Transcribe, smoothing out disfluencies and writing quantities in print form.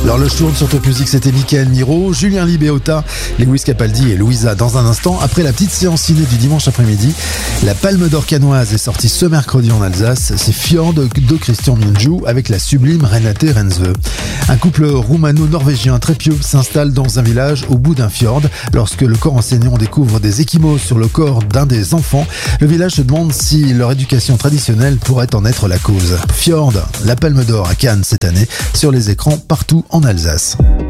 L'horloge tourne sur Top Music, c'était Mickaël Miro, Julien Libéota, Lewis Capaldi et Louisa. Dans un instant, après la petite séance ciné du dimanche après-midi, la Palme d'Or cannoise est sortie ce mercredi en Alsace. C'est Fjord de Christian Mungiu avec la sublime Renate Reinsve. Un couple roumano-norvégien très pieux s'installe dans un village au bout d'un fjord. Lorsque le corps enseignant découvre des ecchymoses sur le corps d'un des enfants, le village se demande si leur éducation traditionnelle pourrait en être la cause. Fjord, la Palme d'Or à Cannes cette année, sur les écrans partout en Alsace.